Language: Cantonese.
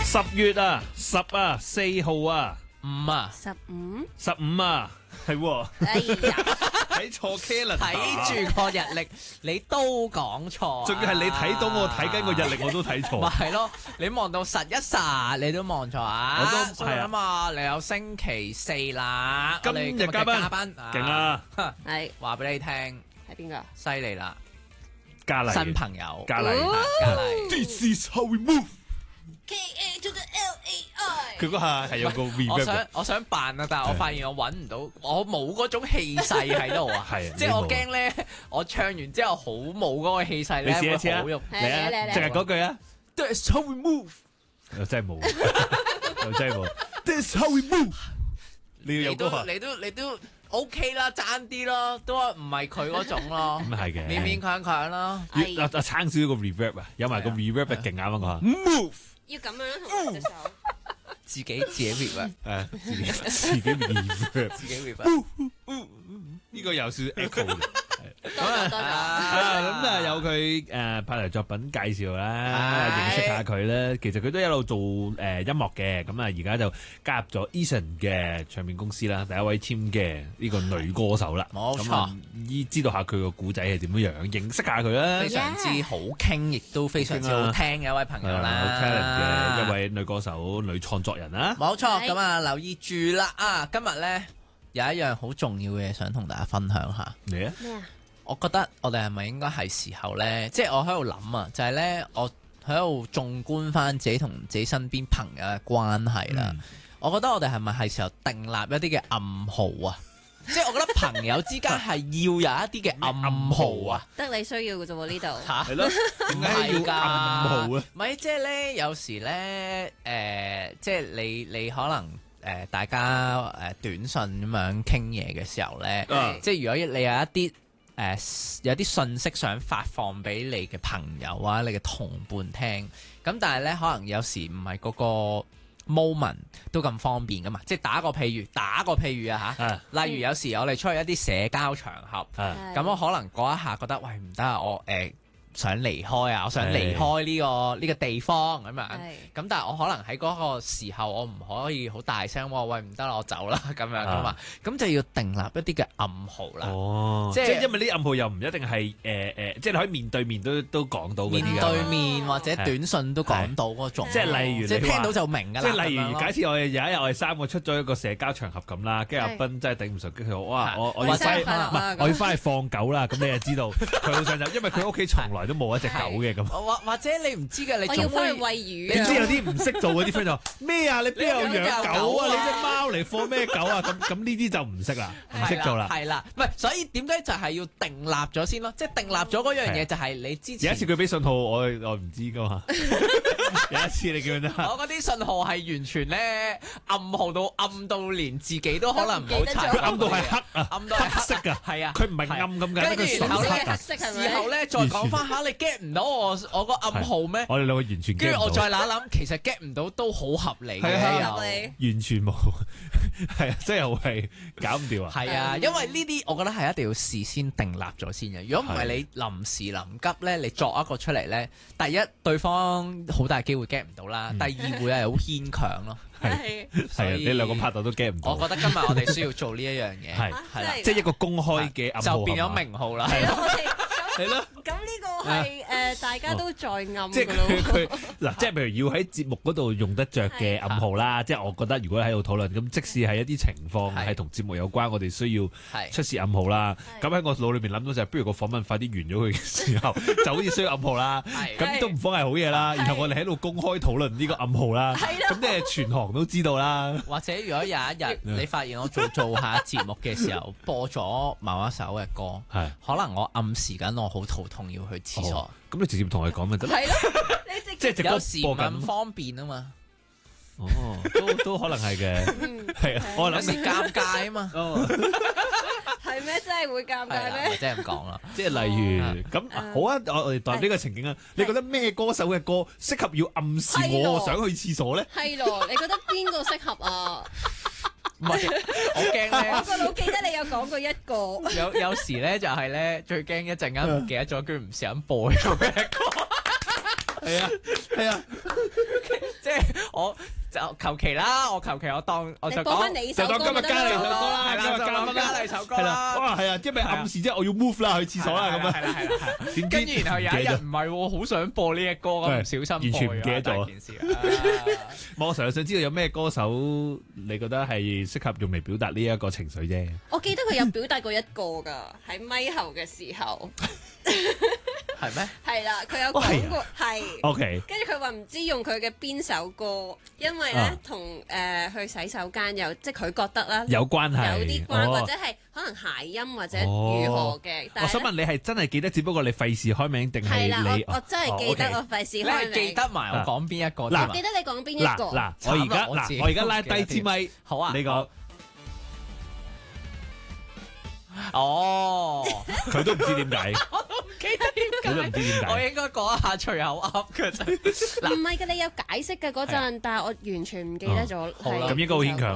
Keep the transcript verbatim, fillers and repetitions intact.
十月啊，十啊，四號啊， 五啊， 十五， 十五啊，係喎， 哎呀， 睇錯 calendar， 睇住個日曆，你都講錯啊。 仲要係你睇到我睇緊個日曆，我都睇咪錯。 係咯，你望到實一實，你都望錯啊！ 我都所以係啊啊嘛，你有星期四啦， 今我哋日嘉賓嘉賓勁！啊， 係話俾你聽， 係邊個？ 犀利啦， 嘉麗， 新朋友， 嘉麗哦嘉麗。 ，This is how we move。 K A to the L A I。 佢嗰下係有個我 reverb 嘅， 想我想扮啊，但係我發現我揾唔到，我冇嗰種氣勢喺度啊！ 係即係我你冇驚咧，我唱完之後好冇嗰個氣勢你咧， 試一次啊， 會好肉。 嚟啊， 嚟嚟嚟淨係嗰句啊 That's how we move。 又真係冇，又真係冇。This how we move。你要有你都嗰下， 你都你都 OK 啦，爭啲咯，都話唔係佢嗰種咯， 咁係嘅， 勉勉強強啦。 哎要啊啊撐少少個 reverb 啊，有埋個係啊 reverb 係勁啱啊嗰下。Move。 要咁樣同隻手。 自己自己 rap 誒，自己自己 reverb。 自己 rap 呢個有少少 echo 嘅。 多謝多謝。 啊，咁啊有佢誒拍嚟作品介紹啦， 係認識下佢咧。其實佢都一路做誒音樂嘅，咁啊而家就加入咗 Eason 嘅唱片公司啦，第一位簽嘅呢個女歌手啦。 冇錯咁啊依知道下佢個故仔係點樣樣，認識下佢啦非。常之好傾，亦都非常之好聽嘅一位朋友係啊好 talent 啦。 嘅一位女歌手、女創作人啦。 冇錯， 係咁啊留意住啦啊！今日咧有一樣好重要嘅嘢想同大家分享下。 你啊， 咩啊？ 我覺得我哋係咪應該係時候咧？即係我喺度諗啊，就係咧，我喺度縱觀翻自己同自己身邊朋友嘅關係啦。 嗯我覺得我哋係咪係時候訂立一啲嘅暗號啊？即係我覺得朋友之間係要有一啲嘅暗號啊。 得你需要嘅啫喎呢度。 嚇係咯，點解要暗號啊？ 唔係，即係咧，有時咧，誒、即係你你可能誒、大家誒、短信咁樣傾嘢嘅時候咧， 啊即係如果你有一啲誒、有啲信息想發放俾你嘅朋友啊，你嘅同伴聽，咁但係咧，可能有時唔係嗰個 moment 都咁方便噶嘛，即係打個譬如，打個譬如啊嚇， 啊例如有時我哋出去一啲社交場合。 啊咁我可能嗰一下覺得，喂唔得啊，我誒、呃想離開啊，我想離開呢、個呢、個地方咁樣。 係咁但係我可能喺嗰個時候，我唔可以好大聲話，喂唔得啦，我走啦咁樣噶嘛。咁就要訂立一啲嘅暗號啦。 哦， 即係即係因為呢啲暗號又唔一定係誒誒，即係你可以面對面都都講到嗰面啲㗎對面或者短信都講到嗰種， 即係例如你話即係聽到就明㗎啦。 即係例如， 咁樣咯假設我哋有一日我哋三個出咗一個社交場合咁啦，跟住阿係斌真係頂唔順，跟住佢話：哇！ 係我我要或者翻，唔生日快樂啊係我要翻去放狗啦。咁你就知道佢好想走，因為佢屋企從來都冇一隻狗嘅咁。 或或者你唔知嘅，你我要仲會翻去餵魚啊！ 點知有啲唔識做嗰啲 friend 就話咩啊？你邊有養狗啊？ 你有養狗啊你隻貓嚟放咩狗啊？咁咁呢啲就唔識啦，唔識做啦。 係啦，唔係，所以點解就係要訂立咗先咯？即係訂立咗嗰樣嘢，就係你之前有一次佢俾信號，我我唔知噶嘛。有一次你記唔記得？ 我嗰啲信號係完全咧暗號到暗到連自己都可能唔好查， 佢暗到係黑啊， 暗到係黑色㗎係啊， 佢唔係暗咁解， 跟住佢純然後咧黑啊。 黑色係咪？ 之後咧再講翻下，你 get 唔到我我個暗號咩？ 我哋兩個完全跟 get 住我唔到再諗諗，其實 get 唔到都好合理係啊嘅合理又。 完全冇，係啊，真係係搞唔掂啊！ 係啊， 嗯因為呢啲我覺得係一定要事先訂立咗先嘅。如果唔係係你臨時臨急咧，你作一個出嚟咧，第一對方好大機會 get 唔到啦， 嗯第二會係好牽強咯。 係係啊， 所以你兩個拍檔都 get 唔到， 我覺得今日我哋需要做呢一樣嘢， 係係啦， 即係一個公開嘅暗號就變咗係嘛名號啦。 係咯，我哋係咯。 咁呢個係誒大家都在暗即係㗎咯佢佢嗱，即係譬如要喺節目嗰度用得着嘅暗號啦，即係我覺得如果喺度討論，咁即使係一啲情況係係同節目有關，我哋需要係出示暗號啦。 係咁喺我腦裏邊諗到就係，不如個訪問快啲完咗佢嘅時候，就好似需要暗號啦。 係咁都唔方係好嘢啦。 係然後我哋喺度公開討論呢個暗號啦， 係咯咁即係全行都知道啦。 或者如果有一日你發現我做做下節目嘅時候播咗某一首嘅歌， 係可能我暗示緊我好肚痛要去廁所哦，咁你直接同佢講咪得咯。 係咯，你直接即係直播有時唔播緊咁方便啊嘛， 哦，都都可能係嘅，係啊，我諗有時尷尬啊嘛， 哦， 係咩？真係會尷係啦， 尬咩咪？即係咁講啦。 即係例如咁哦好啊，我我哋代入呢個情景啊，你覺得咩歌手嘅歌適合要暗示我想去廁所咧？ 係咯，你覺得邊個適合啊？ 唔係，我驚我咧， 個腦記得你有講過一個， 有有時咧就係咧最驚一陣間唔記得咗，跟住唔小心播咗咩歌。 係啊，係啊， 即係我就求其啦，我求其我當我就你播翻講你首歌就當今日咪得咯加嚟首歌啦係啦，就今日加蚊啦加嚟首歌係啦， 啦。 哇係啊，即係咪暗示即係我要 move 啦，去廁所啦咁啊？ 係啦係啦係啦。 點知跟住然後有一日唔記得唔係喎，好想播呢隻歌咁，唔小心完全播唔記得咗大件事啊！ 我成日想知道有咩歌手你覺得係適合用嚟表達呢一個情緒啫？ 我記得佢有表達過一個㗎，喺咪後嘅時候， 係咩？ 係啦，佢有哦係講過係。 OK， 跟住佢話唔知用佢嘅邊首歌，因為咧啊同誒去洗手間有，即係佢覺得啦， 有關係， 有啲關， 哦或者係可能諧音或者如何嘅。但係呢我想問你係真係記得，只不過你費事開名定係係啦， 你？ 我我真係記得， 哦我費事你開名。 係記得埋我講邊一個嗱添啊我記得你講邊一個？ 嗱嗱，我而家慘啊我自己嗱，我而家拉都記得低支咪， 好啊， 你講哦， 佢都唔知點解， 記得佢都唔知點解。 我應該講一下隨口噏嘅啫。 唔係嘅，你有解釋嘅嗰陣，但係我完全唔記得咗。 好啦係咁應該好牽強